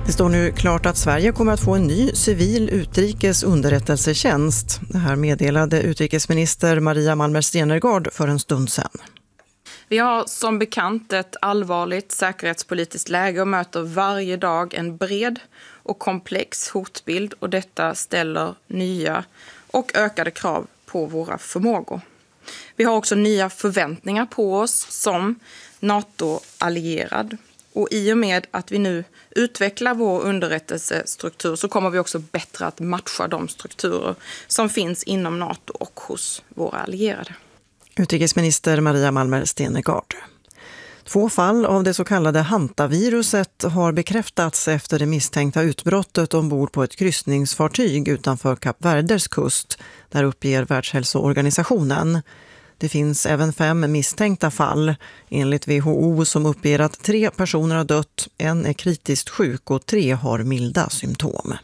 Det står nu klart att Sverige kommer att få en ny civil utrikes underrättelsetjänst. Det här meddelade utrikesminister Maria Malmer Stenergard för en stund sedan. Vi har som bekant ett allvarligt säkerhetspolitiskt läge och möter varje dag en bred och komplex hotbild, och detta ställer nya och ökade krav på våra förmågor. Vi har också nya förväntningar på oss som NATO-allierad, och i och med att vi nu utvecklar vår underrättelsestruktur så kommer vi också bättre att matcha de strukturer som finns inom NATO och hos våra allierade. Utrikesminister Maria Malmer Stenergard. 2 fall av det så kallade hantaviruset har bekräftats efter det misstänkta utbrottet ombord på ett kryssningsfartyg utanför Kap Verdes kust. Där uppger Världshälsoorganisationen. Det finns även 5 misstänkta fall enligt WHO som uppger att 3 personer har dött, 1 är kritiskt sjuk och 3 har milda symptom.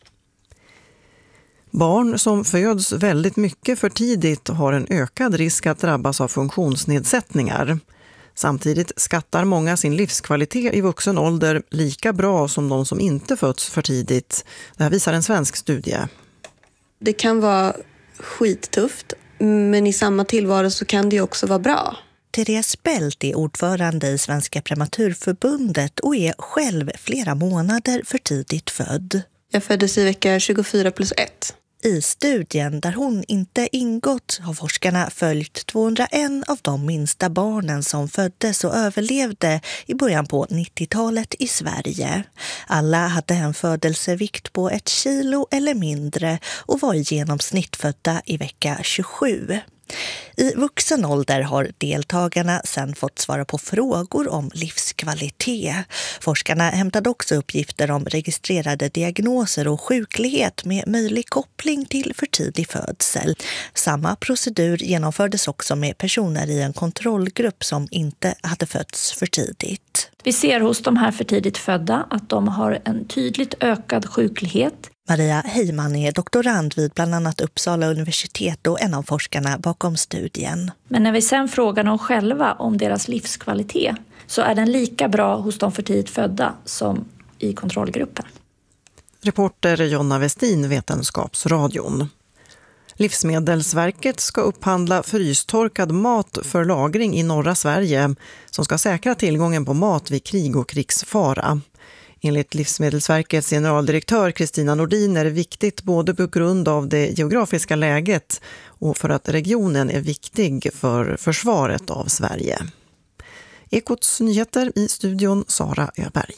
Barn som föds väldigt mycket för tidigt har en ökad risk att drabbas av funktionsnedsättningar. Samtidigt skattar många sin livskvalitet i vuxen ålder lika bra som de som inte föds för tidigt. Det här visar en svensk studie. Det kan vara skittufft, men i samma tillvaro så kan det också vara bra. Therese Bält är ordförande i Svenska Prematurförbundet och är själv flera månader för tidigt född. Jag föddes i vecka 24+1. I studien där hon inte ingått har forskarna följt 201 av de minsta barnen som föddes och överlevde i början på 90-talet i Sverige. Alla hade en födelsevikt på 1 kilo eller mindre och var i genomsnitt födda i vecka 27. I vuxen ålder har deltagarna sedan fått svara på frågor om livskvalitet. Forskarna hämtade också uppgifter om registrerade diagnoser och sjuklighet med möjlig koppling till för tidig födsel. Samma procedur genomfördes också med personer i en kontrollgrupp som inte hade fötts för tidigt. Vi ser hos de här för tidigt födda att de har en tydligt ökad sjuklighet. Maria Heiman är doktorand vid bland annat Uppsala universitet och en av forskarna bakom studien. Men när vi sen frågar dem själva om deras livskvalitet så är den lika bra hos de för tidigt födda som i kontrollgruppen. Reporter Jonna Westin, Vetenskapsradion. Livsmedelsverket ska upphandla frystorkad mat för lagring i norra Sverige som ska säkra tillgången på mat vid krig och krigsfara. Enligt Livsmedelsverkets generaldirektör Kristina Nordin är det viktigt både på grund av det geografiska läget och för att regionen är viktig för försvaret av Sverige. Ekots nyheter i studion Sara Öberg.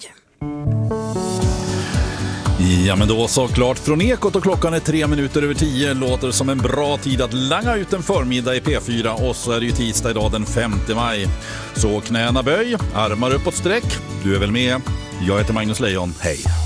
Ja, men då så klart från Ekot och klockan är 10:03. Låter som en bra tid att langa ut en förmiddag i P4 och så är det ju tisdag idag den 5 maj. Så knäna böj, armar uppåt sträck. Du är väl med? Jag heter Magnus Lejon, hej.